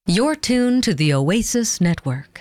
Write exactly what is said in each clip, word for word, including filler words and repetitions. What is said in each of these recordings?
You're tuned to the Oasis Network.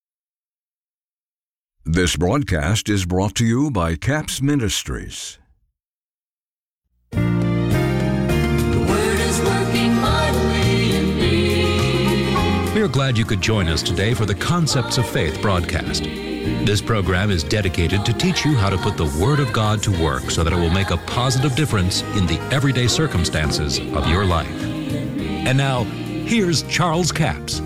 This broadcast is brought to you by CAPS Ministries. The Word is working mightily in me. We are glad you could join us today for the Concepts of Faith broadcast. This program is dedicated to teach you how to put the Word of God to work so that it will make a positive difference in the everyday circumstances of your life. And now, here's Charles Capps.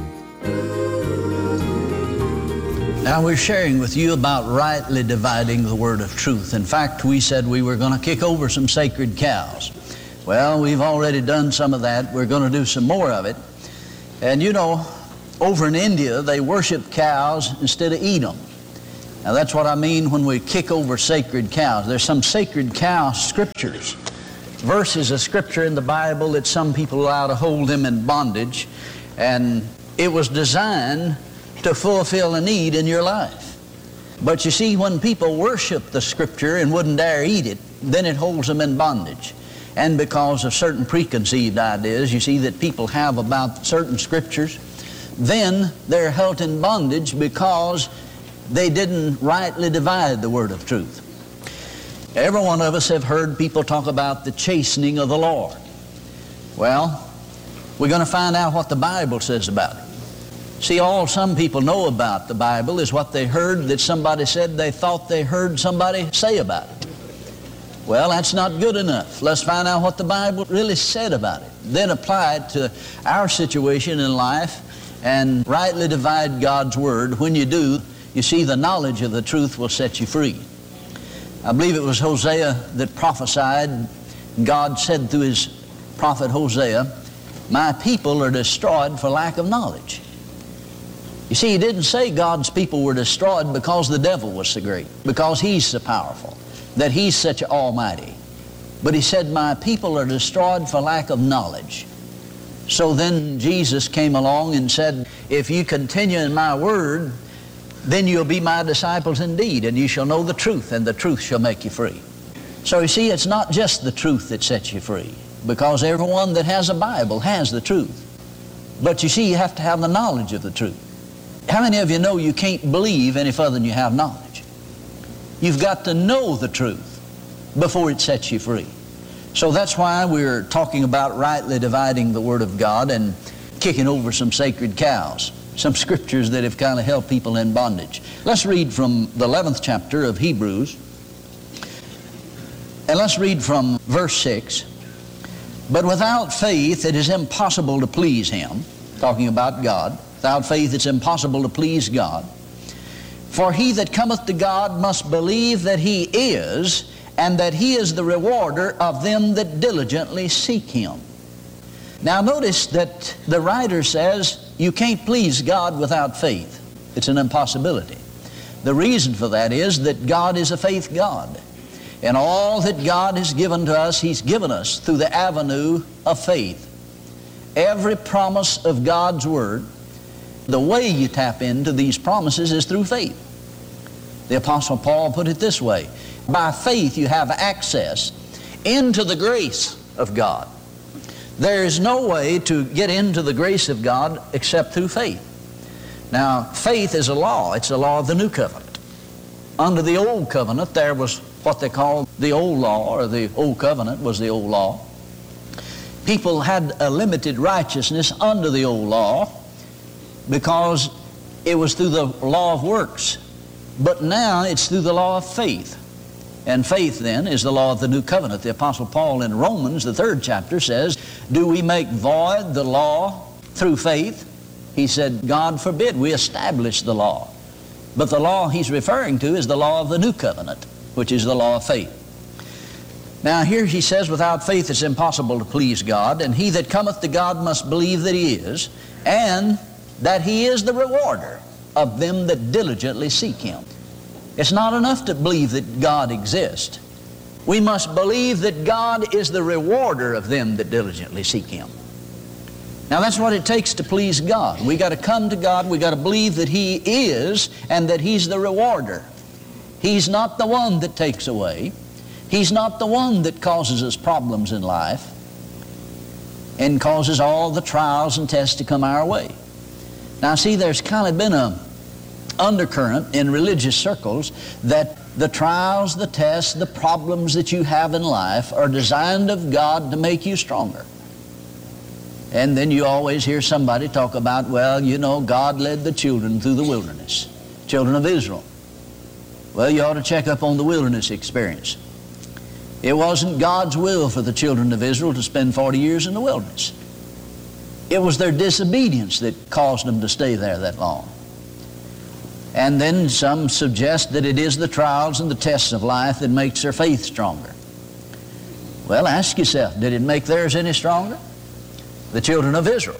Now we're sharing with you about rightly dividing the word of truth. In fact, we said we were going to kick over some sacred cows. Well, we've already done some of that. We're going to do some more of it. And you know, over in India, they worship cows instead of eat them. Now that's what I mean when we kick over sacred cows. There's some sacred cow scriptures. Verses of scripture in the Bible that some people allow to hold them in bondage, and it was designed to fulfill a need in your life. But you see, when people worship the scripture and wouldn't dare eat it, then it holds them in bondage. And because of certain preconceived ideas, you see, that people have about certain scriptures, then they're held in bondage because they didn't rightly divide the word of truth. Every one of us have heard people talk about the chastening of the Lord. Well, we're going to find out what the Bible says about it. See, all some people know about the Bible is what they heard that somebody said they thought they heard somebody say about it. Well, that's not good enough. Let's find out what the Bible really said about it. Then apply it to our situation in life and rightly divide God's Word. When you do, you see, the knowledge of the truth will set you free. I believe it was Hosea that prophesied. God said through his prophet Hosea, "My people are destroyed for lack of knowledge." You see, he didn't say God's people were destroyed because the devil was so great, because he's so powerful, that he's such almighty. But he said, "My people are destroyed for lack of knowledge." So then Jesus came along and said, "If you continue in my word, then you'll be my disciples indeed, and you shall know the truth, and the truth shall make you free." So you see, it's not just the truth that sets you free, because everyone that has a Bible has the truth. But you see, you have to have the knowledge of the truth. How many of you know you can't believe any further than you have knowledge? You've got to know the truth before it sets you free. So that's why we're talking about rightly dividing the Word of God and kicking over some sacred cows. Some scriptures that have kind of held people in bondage. Let's read from the eleventh chapter of Hebrews. And let's read from verse six. "But without faith it is impossible to please Him," talking about God. Without faith it's impossible to please God. "For he that cometh to God must believe that He is, and that He is the rewarder of them that diligently seek Him." Now notice that the writer says you can't please God without faith. It's an impossibility. The reason for that is that God is a faith God. And all that God has given to us, He's given us through the avenue of faith. Every promise of God's Word, the way you tap into these promises is through faith. The Apostle Paul put it this way: by faith you have access into the grace of God. There is no way to get into the grace of God except through faith. Now, faith is a law. It's a law of the new covenant. Under the old covenant, there was what they called the old law, or the old covenant was the old law. People had a limited righteousness under the old law because it was through the law of works. But now it's through the law of faith. And faith, then, is the law of the new covenant. The Apostle Paul in Romans, the third chapter, says, "Do we make void the law through faith?" He said, "God forbid, we establish the law." But the law he's referring to is the law of the new covenant, which is the law of faith. Now here he says, "Without faith it's impossible to please God, and he that cometh to God must believe that He is, and that He is the rewarder of them that diligently seek Him." It's not enough to believe that God exists. We must believe that God is the rewarder of them that diligently seek Him. Now that's what it takes to please God. We got to come to God, we got to believe that He is, and that He's the rewarder. He's not the one that takes away. He's not the one that causes us problems in life and causes all the trials and tests to come our way. Now see, there's kind of been a undercurrent in religious circles that the trials, the tests, the problems that you have in life are designed of God to make you stronger. And then you always hear somebody talk about, well, you know, God led the children through the wilderness, children of Israel. Well, you ought to check up on the wilderness experience. It wasn't God's will for the children of Israel to spend forty years in the wilderness. It was their disobedience that caused them to stay there that long. And then some suggest that it is the trials and the tests of life that makes their faith stronger. Well, ask yourself, did it make theirs any stronger? The children of Israel.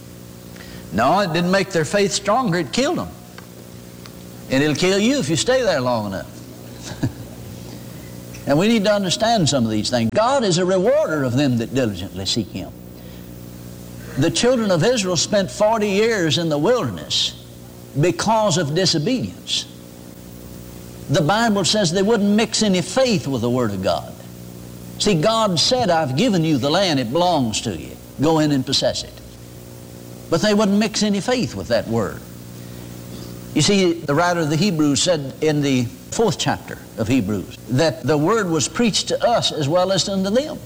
No, it didn't make their faith stronger, it killed them. And it'll kill you if you stay there long enough. And we need to understand some of these things. God is a rewarder of them that diligently seek Him. The children of Israel spent forty years in the wilderness because of disobedience. The Bible says they wouldn't mix any faith with the Word of God. See, God said, I've given you the land, it belongs to you. Go in and possess it. But they wouldn't mix any faith with that Word. You see, the writer of the Hebrews said in the fourth chapter of Hebrews that the Word was preached to us as well as unto them.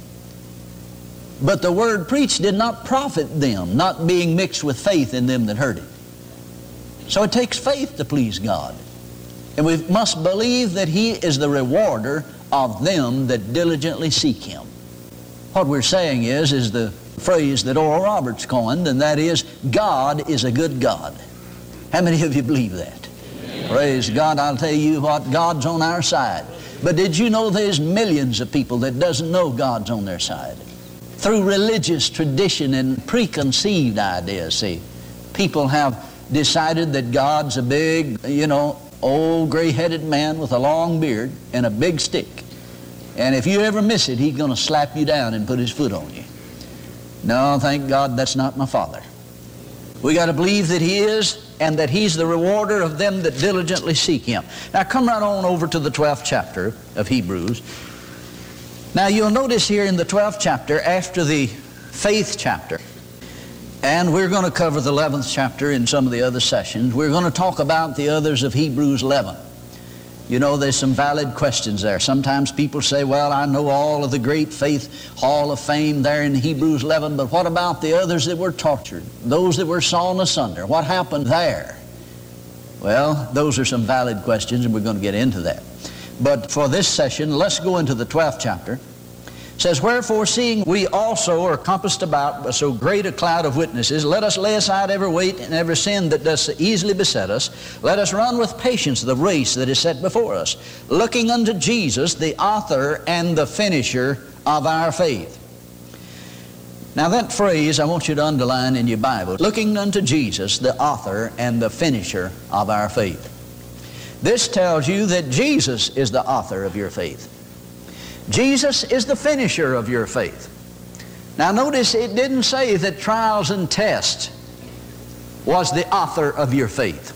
But the Word preached did not profit them, not being mixed with faith in them that heard it. So it takes faith to please God. And we must believe that He is the rewarder of them that diligently seek Him. What we're saying is, is the phrase that Oral Roberts coined, and that is, God is a good God. How many of you believe that? Amen. Praise God. I'll tell you what, God's on our side. But did you know there's millions of people that doesn't know God's on their side? Through religious tradition and preconceived ideas, see, people have decided that God's a big, you know, old gray-headed man with a long beard and a big stick. And if you ever miss it, He's going to slap you down and put His foot on you. No, thank God that's not my Father. We got to believe that He is, and that He's the rewarder of them that diligently seek Him. Now come right on over to the twelfth chapter of Hebrews. Now you'll notice here in the twelfth chapter, after the faith chapter, and we're going to cover the eleventh chapter in some of the other sessions, we're going to talk about the others of Hebrews eleven. You know, there's some valid questions there. Sometimes people say, well, I know all of the great faith hall of fame there in Hebrews eleven, but what about the others that were tortured, those that were sawn asunder? What happened there? Well, those are some valid questions, and we're going to get into that. But for this session, let's go into the twelfth chapter. It says, wherefore, seeing we also are compassed about by so great a cloud of witnesses, let us lay aside every weight and every sin that does so easily beset us. Let us run with patience the race that is set before us, looking unto Jesus, the author and the finisher of our faith. Now that phrase I want you to underline in your Bible, looking unto Jesus, the author and the finisher of our faith. This tells you that Jesus is the author of your faith. Jesus is the finisher of your faith. Now notice it didn't say that trials and tests was the author of your faith.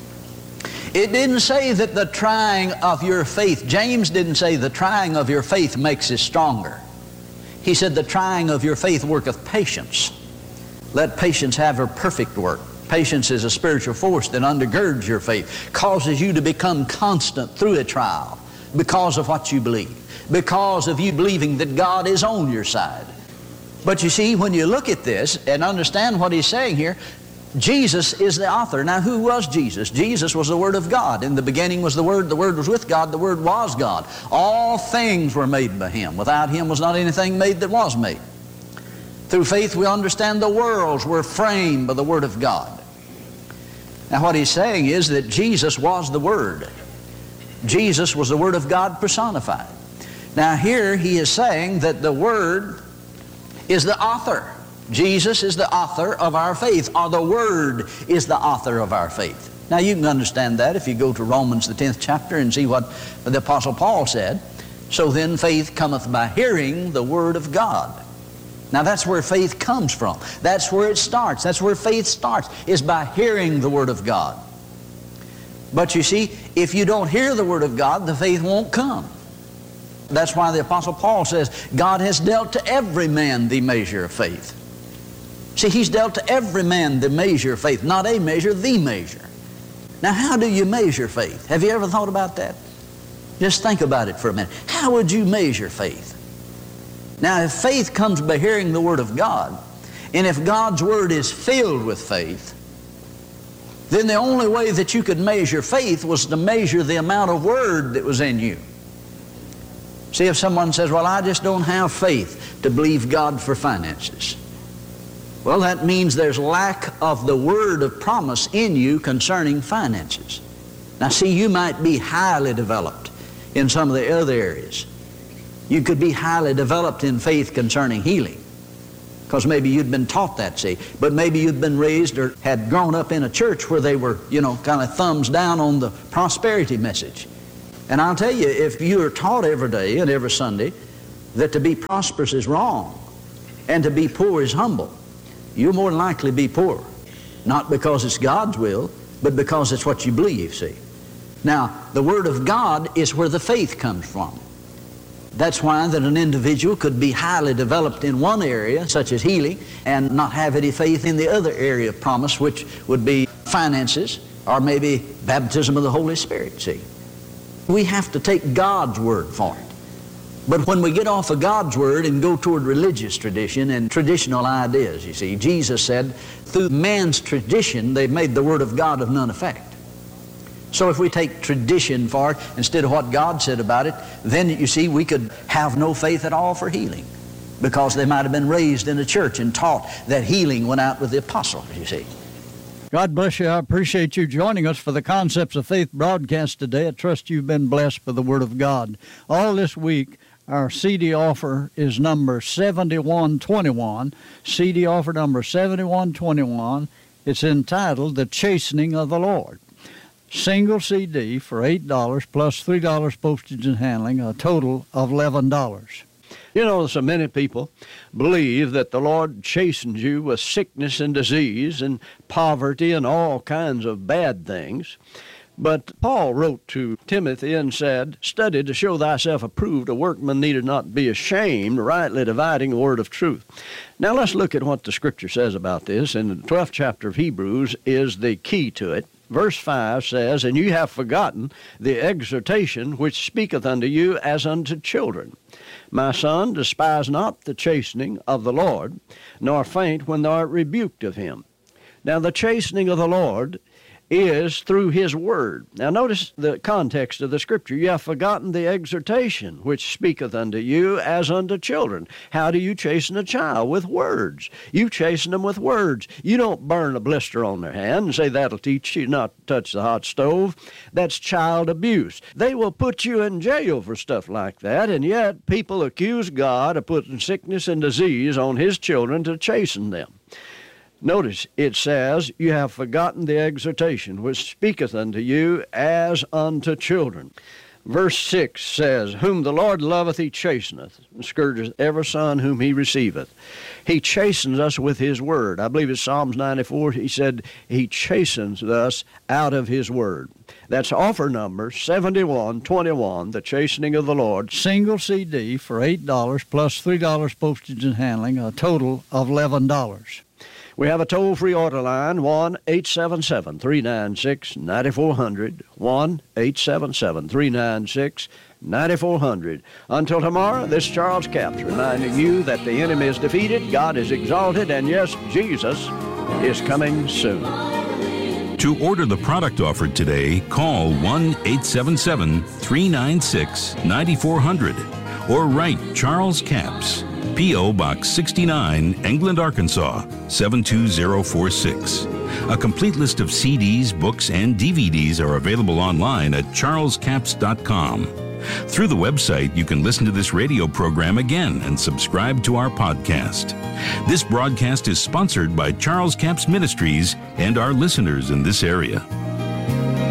It didn't say that the trying of your faith, James didn't say the trying of your faith makes it stronger. He said the trying of your faith worketh patience. Let patience have her perfect work. Patience is a spiritual force that undergirds your faith, causes you to become constant through a trial because of what you believe, because of you believing that God is on your side. But you see, when you look at this and understand what he's saying here, Jesus is the author. Now, who was Jesus? Jesus was the Word of God. In the beginning was the Word. The Word was with God. The Word was God. All things were made by Him. Without Him was not anything made that was made. Through faith we understand the worlds were framed by the Word of God. Now, what he's saying is that Jesus was the Word. Jesus was the Word of God personified. Now here he is saying that the Word is the author. Jesus is the author of our faith, or the Word is the author of our faith. Now you can understand that if you go to Romans the tenth chapter and see what the Apostle Paul said. So then faith cometh by hearing the Word of God. Now that's where faith comes from. That's where it starts. That's where faith starts, is by hearing the Word of God. But you see, if you don't hear the Word of God, the faith won't come. That's why the Apostle Paul says, God has dealt to every man the measure of faith. See, He's dealt to every man the measure of faith, not a measure, the measure. Now, how do you measure faith? Have you ever thought about that? Just think about it for a minute. How would you measure faith? Now, if faith comes by hearing the Word of God, and if God's Word is filled with faith, then the only way that you could measure faith was to measure the amount of Word that was in you. See, if someone says, well, I just don't have faith to believe God for finances. Well, that means there's lack of the word of promise in you concerning finances. Now, see, you might be highly developed in some of the other areas. You could be highly developed in faith concerning healing, because maybe you'd been taught that, see. But maybe you'd been raised or had grown up in a church where they were, you know, kind of thumbs down on the prosperity message. And I'll tell you, if you are taught every day and every Sunday that to be prosperous is wrong and to be poor is humble, you'll more than likely be poor. Not because it's God's will, but because it's what you believe, see. Now, the Word of God is where the faith comes from. That's why that an individual could be highly developed in one area, such as healing, and not have any faith in the other area of promise, which would be finances, or maybe baptism of the Holy Spirit, see. We have to take God's Word for it. But when we get off of God's Word and go toward religious tradition and traditional ideas, you see, Jesus said, through man's tradition, they've made the Word of God of none effect. So if we take tradition for it instead of what God said about it, then you see, we could have no faith at all for healing, because they might have been raised in a church and taught that healing went out with the apostles, you see. God bless you. I appreciate you joining us for the Concepts of Faith broadcast today. I trust you've been blessed by the Word of God. All this week, our C D offer is number seventy-one twenty-one, C D offer number seventy-one twenty-one. It's entitled The Chastening of the Lord. Single C D for eight dollars plus three dollars postage and handling, a total of eleven dollars. You know, so many people believe that the Lord chastens you with sickness and disease and poverty and all kinds of bad things. But Paul wrote to Timothy and said, study to show thyself approved, a workman needed not be ashamed, rightly dividing the word of truth. Now let's look at what the Scripture says about this. In the twelfth chapter of Hebrews is the key to it. Verse five says, and you have forgotten the exhortation which speaketh unto you as unto children. My son, despise not the chastening of the Lord, nor faint when thou art rebuked of him. Now the chastening of the Lord is through His Word. Now notice the context of the Scripture. You have forgotten the exhortation which speaketh unto you as unto children. How do you chasten a child? With words. You chasten them with words. You don't burn a blister on their hand and say that'll teach you not to touch the hot stove. That's child abuse. They will put you in jail for stuff like that, and yet people accuse God of putting sickness and disease on His children to chasten them. Notice it says, you have forgotten the exhortation which speaketh unto you as unto children. Verse six says, whom the Lord loveth he chasteneth, and scourgeth every son whom he receiveth. He chastens us with His Word. I believe it's Psalms ninety-four. He said He chastens us out of His Word. That's offer number seventy-one twenty-one, The Chastening of the Lord. Single C D for eight dollars plus three dollars postage and handling, a total of eleven dollars. We have a toll-free order line, one eight seven seven, three nine six, nine four zero zero, one eight seven seven, three nine six, nine four zero zero. Until tomorrow, this is Charles Capps reminding you that the enemy is defeated, God is exalted, and yes, Jesus is coming soon. To order the product offered today, call one eight seven seven, three nine six, nine four zero zero or write Charles Capps, P O. Box sixty-nine, England, Arkansas, seven two zero four six. A complete list of C Ds, books, and D V Ds are available online at charles capps dot com. Through the website, you can listen to this radio program again and subscribe to our podcast. This broadcast is sponsored by Charles Capps Ministries and our listeners in this area.